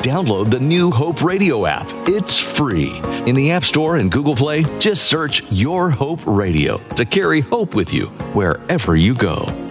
download the new Hope Radio app. It's free. In the App Store and Google Play, just search Your Hope Radio to carry hope with you wherever you go.